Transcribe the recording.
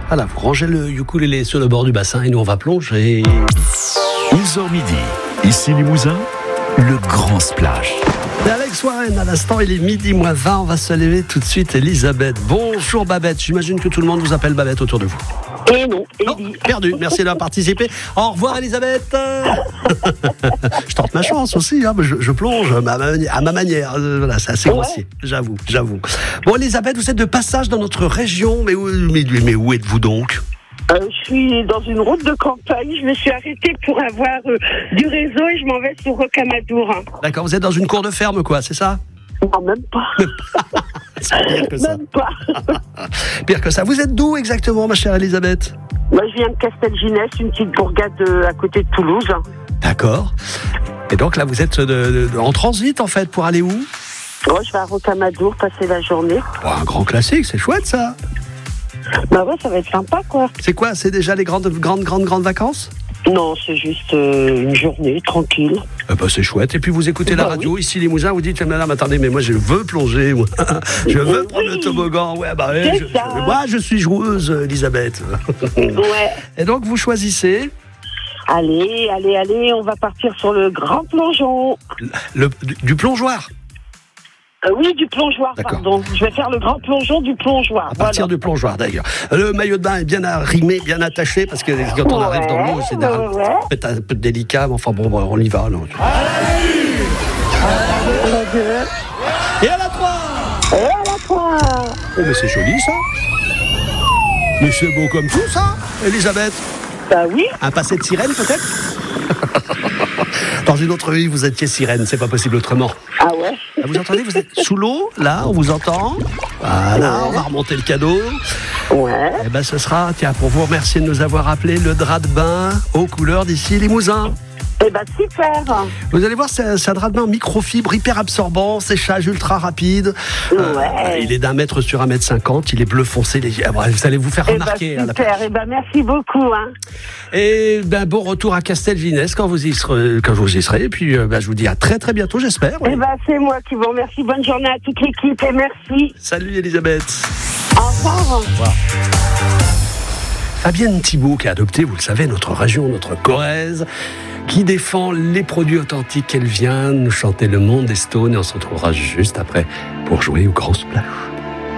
Voilà, vous rangez le ukulélé sur le bord du bassin et nous on va plonger. 11h midi, ici Limousin, le grand splash. Et Alex Warren, à l'instant, il est midi moins 20. On va se lever tout de suite. Elisabeth. Bonjour Babette. J'imagine que tout le monde vous appelle Babette autour de vous. Et non, Non, perdu. Merci d'avoir participé. Au revoir Elisabeth. Je tente ma chance aussi. Hein. Je plonge à ma manière. Voilà, c'est assez grossier. J'avoue. Bon Elisabeth, vous êtes de passage dans notre région. Mais où êtes-vous donc ? je suis dans une route de campagne. Je me suis arrêtée pour avoir du réseau et je m'en vais sur Rocamadour. D'accord, vous êtes dans une cour de ferme, quoi, c'est ça ? Non, même pas. C'est pire que ça. Même pas. Pire que ça. Vous êtes d'où exactement, ma chère Elisabeth ? Moi, je viens de Castelginès, une petite bourgade à côté de Toulouse. D'accord. Et donc là, vous êtes en transit, en fait, pour aller où ? Je vais à Rocamadour passer la journée. Oh, un grand classique, c'est chouette, ça. Bah ouais, ça va être sympa, quoi. C'est quoi ? C'est déjà les grandes vacances ? Non, c'est juste une journée tranquille. C'est chouette. Et puis vous écoutez la radio, ici Limousin, vous dites, madame, attendez, mais moi je veux plonger, moi. Je veux prendre le toboggan. Ouais, moi je suis joueuse, Elisabeth. Ouais. Et donc vous choisissez Allez, on va partir sur le grand plongeon. du plongeoir. Oui, du plongeoir, D'accord. pardon. Je vais faire le grand plongeon du plongeoir. À partir du plongeoir, d'ailleurs. Le maillot de bain est bien arrimé, bien attaché, parce que quand on arrive dans l'eau, c'est peut-être un peu délicat, mais enfin bon, on y va. Non. Et à la 3 Oh, mais c'est joli, ça. Mais c'est beau comme tout, ça, Elisabeth. Bah oui. Un passé de sirène, peut-être. Dans une autre vie, vous étiez sirène, c'est pas possible autrement. Ah ouais. Vous entendez, vous êtes sous l'eau, là, on vous entend. Voilà, on va remonter le cadeau. Ouais. Et ben ce sera, tiens, pour vous remercier de nous avoir appelé, le drap de bain aux couleurs d'ici Limousin. Eh ben super. Vous allez voir, c'est un drap de bain en microfibre, hyper absorbant, séchage ultra rapide. Ouais. Il est d'1 m sur 1,50 m, il est bleu foncé. Vous allez vous faire remarquer. Eh ben super, merci beaucoup. Hein. Et bon retour à Castelginès quand vous y serez. Et puis je vous dis à très très bientôt, j'espère. Eh ben c'est moi qui vous remercie. Bonne journée à toute l'équipe et merci. Salut Elisabeth. Au revoir. Au revoir. Fabienne Thibault qui a adopté, vous le savez, notre région, notre Corrèze, qui défend les produits authentiques. Elle vient nous chanter Le Monde des Stones et on se retrouvera juste après pour jouer au Grand Splash.